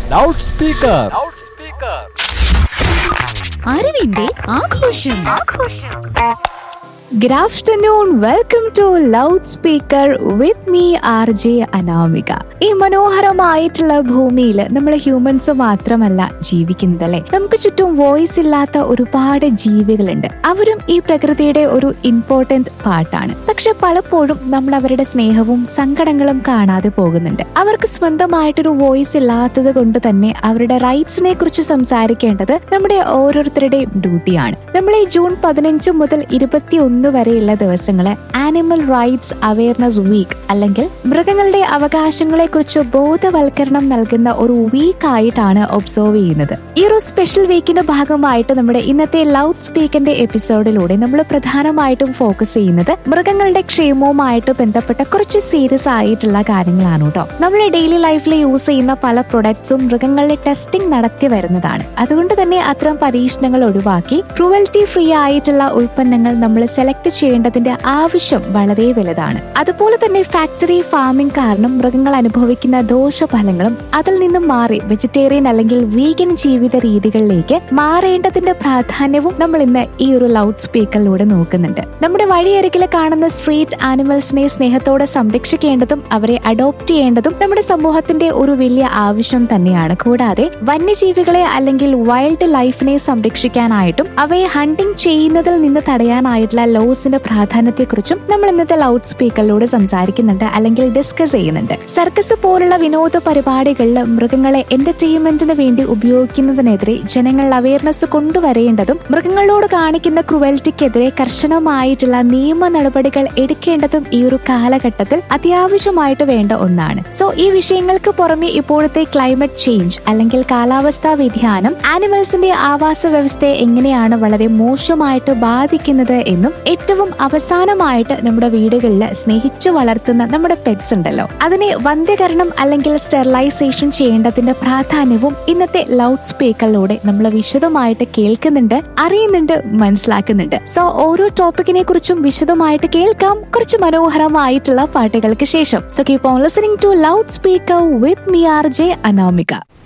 Loud speaker. അറിവിന്റെ ആഘോഷം. Good afternoon. Welcome to Loudspeaker with me RJ Anamika. ഈ മനോഹരമായിട്ടുള്ള ഭൂമിയിൽ നമ്മൾ ഹ്യൂമൻസ് മാത്രമല്ല ജീവിക്കുന്നതല്ലേ. നമുക്ക് ചുറ്റും വോയിസ് ഇല്ലാത്ത ഒരുപാട് ജീവികളുണ്ട്. അവരും ഈ പ്രകൃതിയുടെ ഒരു ഇമ്പോർട്ടന്റ് പാർട്ടാണ്. പക്ഷെ പലപ്പോഴും നമ്മൾ അവരുടെ സ്നേഹവും സങ്കടങ്ങളും കാണാതെ പോകുന്നുണ്ട്. അവർക്ക് സ്വന്തമായിട്ടൊരു വോയിസ് ഇല്ലാത്തത് കൊണ്ട് തന്നെ അവരുടെ റൈറ്റ്സിനെ കുറിച്ച് സംസാരിക്കേണ്ടത് നമ്മുടെ ഓരോരുത്തരുടെയും ഡ്യൂട്ടിയാണ്. നമ്മൾ ഈ ജൂൺ 15 മുതൽ 21 വരെയുള്ള ദിവസങ്ങളെ ആനിമൽ റൈറ്റ്സ് അവയർനെസ് വീക്ക് അല്ലെങ്കിൽ മൃഗങ്ങളുടെ അവകാശങ്ങളെ കുറിച്ച് ബോധവൽക്കരണം നൽകുന്ന ഒരു വീക്ക് ആയിട്ടാണ് ഒബ്സർവ് ചെയ്യുന്നത്. ഈ ഒരു സ്പെഷ്യൽ വീക്കിന്റെ ഭാഗമായിട്ട് നമ്മുടെ ഇന്നത്തെ ലൗഡ് സ്പീക്കറിന്റെ എപ്പിസോഡിലൂടെ നമ്മൾ പ്രധാനമായിട്ടും ഫോക്കസ് ചെയ്യുന്നത് മൃഗങ്ങളുടെ ക്ഷേമവുമായിട്ട് ബന്ധപ്പെട്ട കുറച്ച് സീരിയസ് ആയിട്ടുള്ള കാര്യങ്ങളാണ് കേട്ടോ. നമ്മൾ ഡെയിലി ലൈഫിൽ യൂസ് ചെയ്യുന്ന പല പ്രൊഡക്ട്സും മൃഗങ്ങളുടെ ടെസ്റ്റിംഗ് നടത്തി വരുന്നതാണ്. അതുകൊണ്ട് തന്നെ അത്തരം പരീക്ഷണങ്ങൾ ഒഴിവാക്കി ക്രൂവൽറ്റി ഫ്രീ ആയിട്ടുള്ള ഉൽപ്പന്നങ്ങൾ നമ്മൾ സെലക്ട് ചെയ്യേണ്ടതിന്റെ ആവശ്യം വളരെ വലുതാണ്. അതുപോലെ തന്നെ ഫാക്ടറി ഫാമിംഗ് കാരണം മൃഗങ്ങൾ അനുഭവിക്കുന്ന ദോഷഫലങ്ങളും അതിൽ നിന്നും മാറി വെജിറ്റേറിയൻ അല്ലെങ്കിൽ വീഗൻ ജീവിത രീതികളിലേക്ക് മാറേണ്ടതിന്റെ പ്രാധാന്യവും നമ്മൾ ഇന്ന് ഈ ഒരു ലൗഡ് സ്പീക്കറിലൂടെ നോക്കുന്നുണ്ട്. നമ്മുടെ വഴിയരികിൽ കാണുന്ന സ്ട്രീറ്റ് ആനിമൽസിനെ സ്നേഹത്തോടെ സംരക്ഷിക്കേണ്ടതും അവരെ അഡോപ്റ്റ് ചെയ്യേണ്ടതും നമ്മുടെ സമൂഹത്തിന്റെ ഒരു വലിയ ആവശ്യം തന്നെയാണ്. കൂടാതെ വന്യജീവികളെ അല്ലെങ്കിൽ വൈൽഡ് ലൈഫിനെ സംരക്ഷിക്കാനായിട്ടും അവയെ ഹണ്ടിങ് ചെയ്യുന്നതിൽ നിന്ന് തടയാനായിട്ടുള്ള ലോസിന്റെ പ്രാധാന്യത്തെക്കുറിച്ചും നമ്മൾ ഇന്നത്തെ ലൗഡ് സ്പീക്കറിലൂടെ സംസാരിക്കുന്നുണ്ട് അല്ലെങ്കിൽ ഡിസ്കസ് ചെയ്യുന്നുണ്ട്. സർക്കസ് പോലുള്ള വിനോദ പരിപാടികളിൽ മൃഗങ്ങളെ എന്റർടൈൻമെന്റിന് വേണ്ടി ഉപയോഗിക്കുന്നതിനെതിരെ ജനങ്ങൾ അവയർനെസ് കൊണ്ടുവരേണ്ടതും മൃഗങ്ങളോട് കാണിക്കുന്ന ക്രുവൽറ്റിക്കെതിരെ കർശനമായിട്ടുള്ള നിയമ നടപടികൾ എടുക്കേണ്ടതും ഈ ഒരു കാലഘട്ടത്തിൽ അത്യാവശ്യമായിട്ട് വേണ്ട ഒന്നാണ്. സോ ഈ വിഷയങ്ങൾക്ക് പുറമെ ഇപ്പോഴത്തെ ക്ലൈമറ്റ് ചേഞ്ച് അല്ലെങ്കിൽ കാലാവസ്ഥാ വ്യതിയാനം ആനിമൽസിന്റെ ആവാസ വ്യവസ്ഥയെ എങ്ങനെയാണ് വളരെ മോശമായിട്ട് ബാധിക്കുന്നത് എന്നും ഏറ്റവും അവസാനമായിട്ട് നമ്മുടെ വീടുകളിൽ സ്നേഹിച്ചു വളർത്തുന്ന നമ്മുടെ പെറ്റ്സ് ഉണ്ടല്ലോ, അതിനെ വന്ധ്യകരണം അല്ലെങ്കിൽ സ്റ്റെറിലൈസേഷൻ ചെയ്യേണ്ടതിന്റെ പ്രാധാന്യവും ഇന്നത്തെ ലൗഡ് സ്പീക്കറിലൂടെ നമ്മൾ വിശദമായിട്ട് കേൾക്കുന്നുണ്ട്, അറിയുന്നുണ്ട്, മനസ്സിലാക്കുന്നുണ്ട്. സോ ഓരോ ടോപ്പിക്കിനെ കുറിച്ചും വിശദമായിട്ട് കേൾക്കാം കുറച്ച് മനോഹരമായിട്ടുള്ള പാട്ടുകൾക്ക് ശേഷം. So keep on listening to loud speaker with me RJ Anamika.